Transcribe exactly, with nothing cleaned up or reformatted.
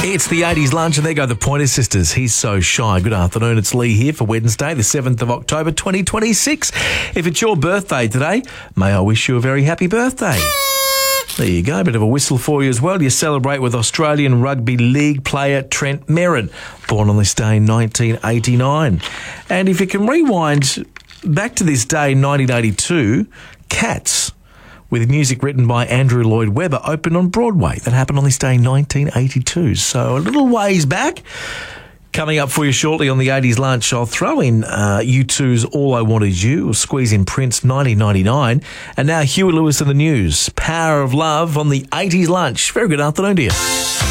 It's the eighties lunch, and there go the Pointer Sisters. He's so shy. Good afternoon. It's Lee here for Wednesday, the seventh of October, twenty twenty-six. If it's your birthday today, may I wish you a very happy birthday. There you go. A bit of a whistle for you as well. You celebrate with Australian Rugby League player Trent Merrin, born on this day in nineteen eighty-nine. And if you can rewind back to this day in nineteen eighty-two, Cats, with music written by Andrew Lloyd Webber, opened on Broadway. That happened on this day in nineteen eighty-two. So a little ways back. Coming up for you shortly on the eighties lunch, I'll throw in uh, U two's All I Want Is You, or squeeze in Prince nineteen ninety-nine. And now Huey Lewis and the News, Power of Love on the eighties lunch. Very good afternoon to you.